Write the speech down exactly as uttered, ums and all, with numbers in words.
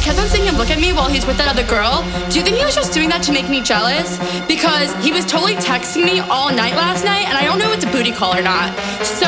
kept on seeing him look at me while he's with that other girl. Do you think he was just doing that to make me jealous? Because he was totally texting me all night last night, and I don't know if it's a booty call or not. So